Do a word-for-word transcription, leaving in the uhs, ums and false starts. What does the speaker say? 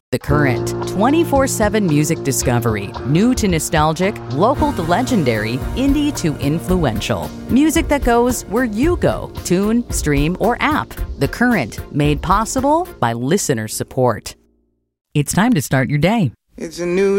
The Current, twenty-four seven music discovery. New to nostalgic, local to legendary, indie to influential. Music that goes where you go. Tune, stream, or app. The Current, made possible by listener support. It's time to start your day. It's a new